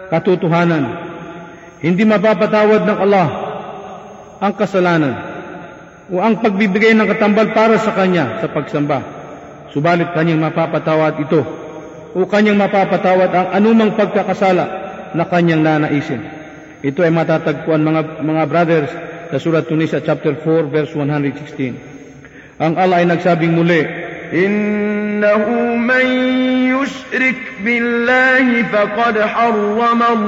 katotohanan. Hindi mapapatawad ng Allah ang kasalanan o ang pagbibigay ng katambal para sa Kanya sa pagsamba. Subalit Kanyang mapapatawad ito o Kanyang mapapatawad ang anumang pagkakasala na Kanyang nanaisin. Ito ay matatagpuan mga brothers sa Surat Tunisa chapter 4 verse 116. Ang Allah ay nagsabing muli, إنه من يشرك بالله فقد حرم